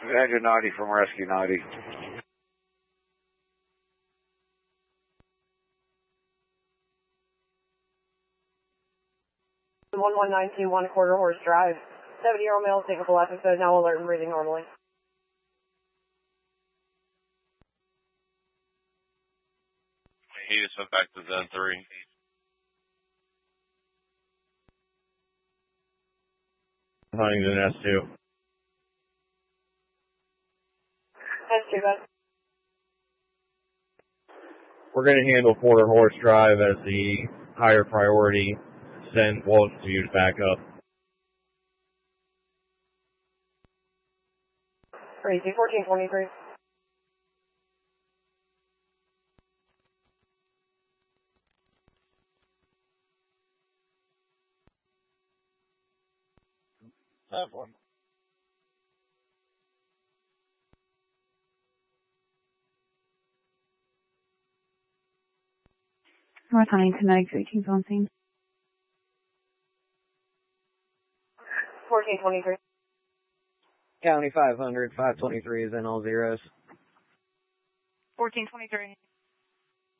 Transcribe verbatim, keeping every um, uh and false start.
Engine ninety from Rescue ninety. one one nine two one quarter horse drive. seventy year old male taking full episode, now alert and breathing normally. He just went back to zone three. Huntington S two. S two, bud. We're going to handle Quarter Horse Drive as the higher priority. Send Walton to you to back up. Crazy, fourteen twenty-three. Have one. North Huntington, Medics eighteen on scene. fourteen twenty-three. County five hundred, five twenty-three is in all zeros. fourteen twenty-three.